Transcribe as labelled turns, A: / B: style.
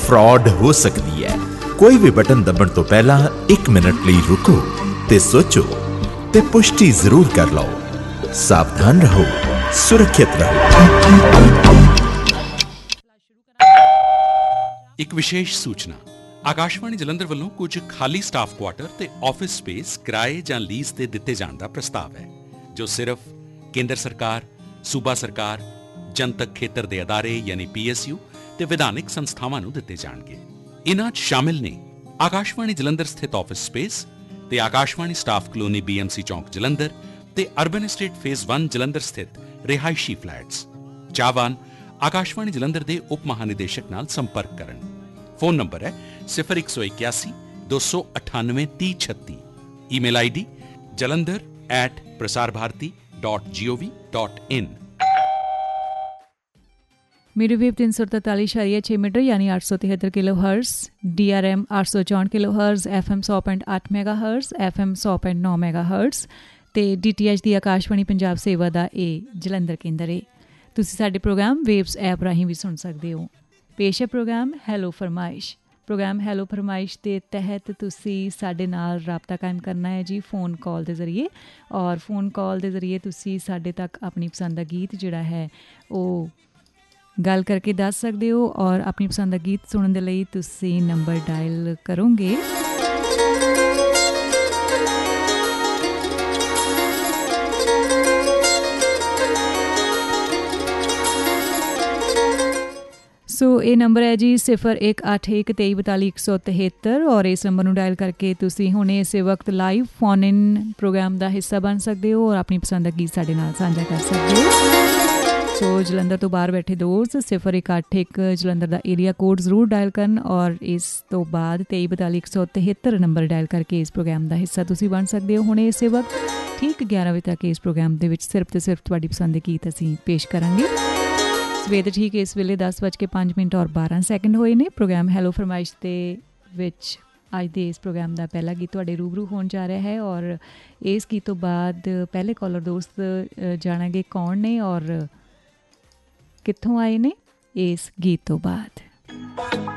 A: Fraud हो सकती है। कोई भी बटन दबण तो पहला 1 मिनट लिए रुको ते सोचो ते पुष्टि जरूर कर लो। सावधान रहो, सुरक्षित रहो।
B: एक विशेष सूचना, आकाशवाणी जलंधर ਵੱਲੋਂ ਕੁਝ ਖਾਲੀ ਸਟਾਫ ਕੁਆਟਰ ਤੇ ਆਫਿਸ ਸਪੇਸ ਕਿਰਾਏ ਜਾਂ ਲੀਜ਼ ਤੇ ਦਿੱਤੇ ਜਾਣ ਦਾ ਪ੍ਰਸਤਾਵ ਹੈ, ਜੋ ਸਿਰਫ ਕੇਂਦਰ ਸਰਕਾਰ, ਸੂਬਾ ਸਰਕਾਰ, ਜਨਤਕ ਖੇਤਰ ਦੇ ਅਦਾਰੇ ਯਾਨੀ PSU ਤੇ ਵਿਧਾਨਿਕ ਸੰਸਥਾਵਾਂ ਨੂੰ ਦਿੱਤੇ ਜਾਣਗੇ। ਇਨ੍ਹਾਂ 'ਚ ਸ਼ਾਮਿਲ ਨੇ ਆਕਾਸ਼ਵਾਣੀ ਜਲੰਧਰ ਸਥਿਤ ਆਫਿਸ ਸਪੇਸ ਤੇ ਆਕਾਸ਼ਵਾਣੀ ਸਟਾਫ ਕਲੋਨੀ BMC ਚੌਂਕ ਜਲੰਧਰ ਤੇ ਅਰਬਨ ਐਸਟੇਟ ਫੇਜ਼ 1 ਜਲੰਧਰ ਸਥਿਤ ਰਿਹਾਇਸ਼ੀ ਫਲੈਟਸ। ਚਾਹਵਾਨ ਆਕਾਸ਼ਵਾਣੀ ਜਲੰਧਰ ਦੇ ਉਪ ਮਹਾਨਿਦੇਸ਼ਕ ਨਾਲ ਸੰਪਰਕ ਕਰਨ। ਫੋਨ ਨੰਬਰ ਹੈ 0181 298 3036। Email ID jalandhar@prasarbharati.gov.in।
C: मीडियो वेव 343.6 मीटर यानी 873 kilo hertz, DRM 864 kilo hertz, FM 100.8 mega hertz, FM 100.9 mega hertz ਤੇ DTH ਦੀ ਆਕਾਸ਼ਵਾਣੀ ਪੰਜਾਬ ਸੇਵਾ ਦਾ ਇਹ ਜਲੰਧਰ ਕੇਂਦਰ ਹੈ। ਤੁਸੀਂ ਸਾਡੇ ਪ੍ਰੋਗਰਾਮ ਵੇਵਸ ਐਪ ਰਾਹੀਂ ਵੀ ਸੁਣ ਸਕਦੇ ਹੋ। ਪੇਸ਼ ਹੈ ਪ੍ਰੋਗਰਾਮ ਹੈਲੋ ਫਰਮਾਇਸ਼। ਪ੍ਰੋਗਰਾਮ ਹੈਲੋ ਫਰਮਾਇਸ਼ ਦੇ ਤਹਿਤ ਤੁਸੀਂ ਸਾਡੇ ਨਾਲ ਰਾਬਤਾ ਕਾਇਮ ਕਰਨਾ ਹੈ ਜੀ फ़ोन कॉल ਦੇ ਜ਼ਰੀਏ, ਔਰ फ़ोन कॉल ਦੇ ਜ਼ਰੀਏ ਤੁਸੀਂ ਸਾਡੇ ਤੱਕ ਆਪਣੀ ਪਸੰਦ ਦਾ ਗੀਤ ਜਿਹੜਾ ਹੈ ਉਹ ਗੱਲ ਕਰਕੇ ਦੱਸ ਸਕਦੇ ਹੋ। ਔਰ ਆਪਣੀ ਪਸੰਦ ਦਾ ਗੀਤ ਸੁਣਨ ਦੇ ਲਈ ਤੁਸੀਂ ਨੰਬਰ ਡਾਇਲ ਕਰੋਗੇ ਸੋ ਇਹ ਨੰਬਰ ਹੈ ਜੀ 0181 2342 173 ਔਰ ਇਸ ਨੰਬਰ ਨੂੰ ਡਾਇਲ ਕਰਕੇ ਤੁਸੀਂ ਹੁਣ ਇਸੇ ਵਕਤ ਲਾਈਵ ਫੋਨ ਇਨ ਪ੍ਰੋਗਰਾਮ ਦਾ ਹਿੱਸਾ ਬਣ ਸਕਦੇ ਹੋ ਔਰ ਆਪਣੀ ਪਸੰਦ ਦਾ ਗੀਤ ਸਾਡੇ ਨਾਲ ਸਾਂਝਾ ਕਰ ਸਕਦੇ ਹੋ। ਸੋ ਜਲੰਧਰ ਤੋਂ ਬਾਹਰ ਬੈਠੇ ਦੋਸਤ 0181 ਜਲੰਧਰ ਦਾ ਏਰੀਆ ਕੋਡ ਜ਼ਰੂਰ ਡਾਇਲ ਕਰਨ ਔਰ ਇਸ ਤੋਂ ਬਾਅਦ 2342 173 ਨੰਬਰ ਡਾਇਲ ਕਰਕੇ ਇਸ ਪ੍ਰੋਗਰਾਮ ਦਾ ਹਿੱਸਾ ਤੁਸੀਂ ਬਣ ਸਕਦੇ ਹੋ। ਹੁਣ ਇਸੇ ਵਕਤ ਠੀਕ 11 ਵਜੇ ਤੱਕ ਇਸ ਪ੍ਰੋਗਰਾਮ ਦੇ ਵਿੱਚ ਸਿਰਫ ਤੇ ਸਿਰਫ ਤੁਹਾਡੀ ਪਸੰਦ ਦੇ ਗੀਤ ਅਸੀਂ ਪੇਸ਼ ਕਰਾਂਗੇ। ਸਵੇਰ ਠੀਕ ਇਸ ਵੇਲੇ 10:05 ਔਰ 12 ਸੈਕਿੰਡ ਹੋਏ ਨੇ। ਪ੍ਰੋਗਰਾਮ ਹੈਲੋ ਫਰਮਾਇਸ਼ ਦੇ ਵਿੱਚ ਅੱਜ ਦੇ ਇਸ ਪ੍ਰੋਗਰਾਮ ਦਾ ਪਹਿਲਾ ਗੀਤ ਤੁਹਾਡੇ ਰੂਬਰੂ ਹੋਣ ਜਾ ਰਿਹਾ ਹੈ ਔਰ ਇਸ ਗੀਤ ਤੋਂ ਬਾਅਦ ਪਹਿਲੇ ਕਾਲਰ ਦੋਸਤ ਜਾਣਾਂਗੇ ਕੌਣ ਨੇ ਔਰ ਕਿੱਥੋਂ ਆਏ ਨੇ ਇਸ ਗੀਤ ਤੋਂ ਬਾਅਦ।